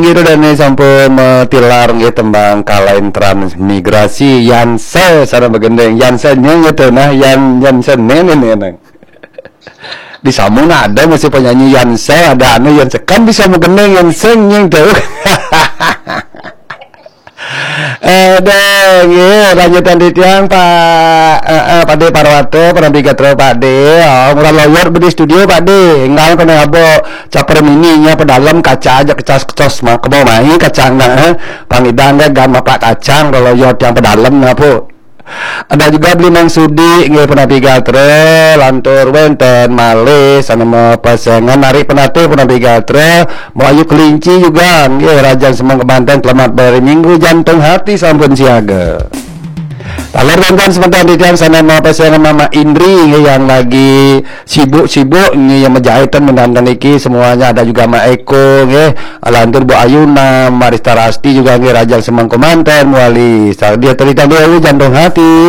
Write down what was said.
gitu dan ini sampun tilar nggih tembang kalain transmigrasi Yanse sana begendeng Yansennya gitu nah Yansen ini di Samuna ada masih penyanyi Yanse ada anu Yanse kan bisa begendeng Yansen yang tuh deng ya lanjutan di tiang Pak De Parwato pernah bigatro Pak De murah lawyer di studio Pak De enggak kena abo caper mininya pedalam kaca aja kecas mah kebo mahi kacang pangidang gama Pak kacang kalau yot yang pedalam ngapu ada juga beli Mang Sudi nggih pernah bigatre lantur wenten malih sana pasangan narik penate pernah bigatre mau ayu kelinci juga nggih Rajan Semang Kebanten selamat dari Minggu jantung hati sampun siaga. Taler dan sebentar di dalam sana mau pasangan Mama Indri yang lagi sibuk yang menjahitan mendandan iki semuanya ada juga Ma Eko nggih lantur Bu Ayuna Marista Rasti juga nggih Rajan Semang Kebanten muali dia cerita dia jantung hati